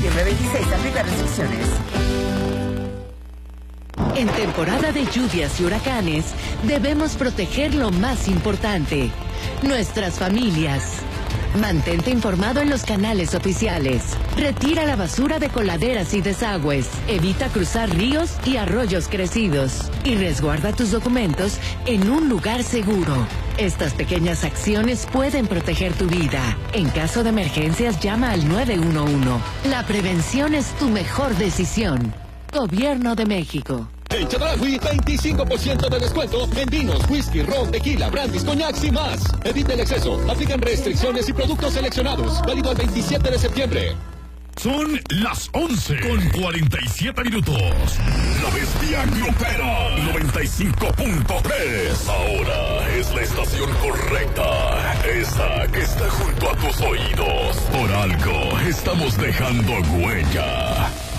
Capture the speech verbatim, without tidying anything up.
septiembre veintiséis, aplica restricciones. En temporada de lluvias y huracanes, debemos proteger lo más importante, nuestras familias. Mantente informado en los canales oficiales. Retira la basura de coladeras y desagües. Evita cruzar ríos y arroyos crecidos. Y resguarda tus documentos en un lugar seguro. Estas pequeñas acciones pueden proteger tu vida. En caso de emergencias, llama al nueve uno uno. La prevención es tu mejor decisión. Gobierno de México. En Chedraui, veinticinco por ciento de descuento en vinos, whisky, ron, tequila, brandies, coñacs y más. Evita el exceso. Aplican restricciones y productos seleccionados. Válido el veintisiete de septiembre. Son las once con cuarenta y siete minutos. La bestia grupera noventa y cinco punto tres. Ahora es la estación correcta. Esa que está junto a tus oídos. Por algo estamos dejando huella.